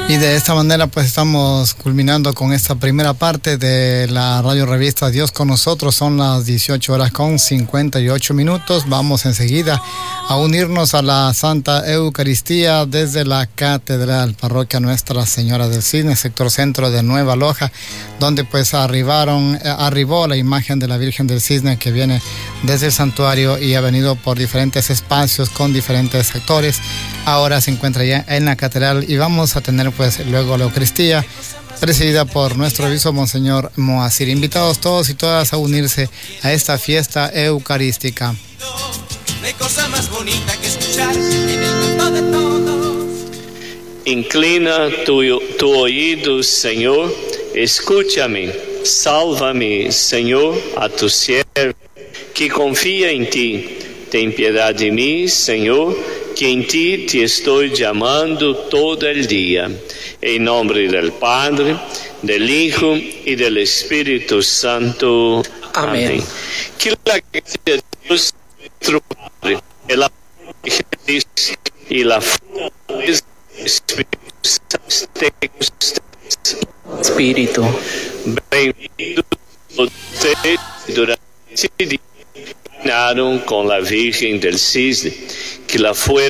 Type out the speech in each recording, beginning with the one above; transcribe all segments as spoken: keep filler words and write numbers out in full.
Y de esta manera pues estamos culminando con esta primera parte de la radio revista Dios con nosotros. Son las dieciocho horas con cincuenta y ocho minutos. Vamos enseguida a unirnos a la Santa Eucaristía desde la Catedral Parroquia Nuestra Señora del Cisne, sector centro de Nueva Loja, donde pues arribaron, arribó la imagen de la Virgen del Cisne que viene desde el santuario y ha venido por diferentes espacios con diferentes actores. Ahora se encuentra ya en la catedral y vamos a tener pues luego la Eucaristía presidida por nuestro obispo Monseñor Moacir. Invitados todos y todas a unirse a esta fiesta eucarística. No hay cosa más bonita que escuchar en el canto de todos. Inclina tu, tu oído, Señor, escúchame, sálvame, Señor, a tu siervo, que confía en ti. Ten piedad de mí, Señor, que en ti te estoy llamando todo el día. En nombre del Padre, del Hijo y del Espíritu Santo. Amén. Amén. Que la gracia de Dios, nuestro Padre, el amor de Jesucristo y la fortaleza del Espíritu Santo esté con ustedes. Espíritu. Bendito ustedes durante ese día caminaron con la Virgen del Cisne, que la fueron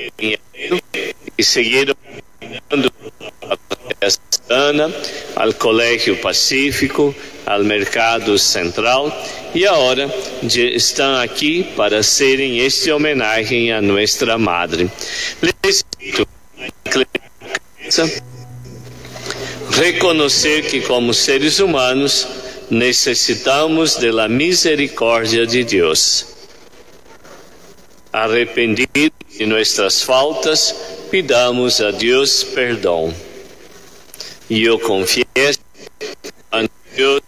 y siguieron caminando a la Sana, al Colegio Pacífico, al Mercado Central, y ahora están aquí para hacer este homenaje a nuestra Madre. Les invito a reconocer que como seres humanos necesitamos de la misericordia de Dios. Arrependidos de nuestras faltas, pidamos a Dios perdón. Yo confieso ante Dios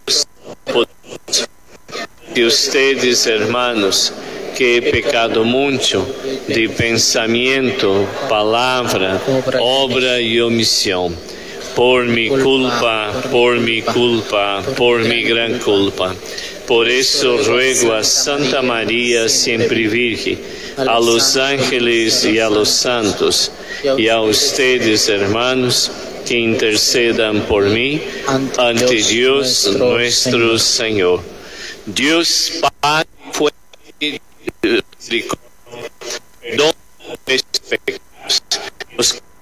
de ustedes, hermanos, que he pecado mucho de pensamiento, palabra, obra y omisión. Por mi culpa, por mi culpa, por mi gran culpa. Por eso ruego a Santa María, siempre Virgen, a los ángeles y a los santos, y a ustedes, hermanos, que intercedan por mí ante Dios nuestro Señor. Dios Padre fuerte y misericordia, perdona nuestros pecados,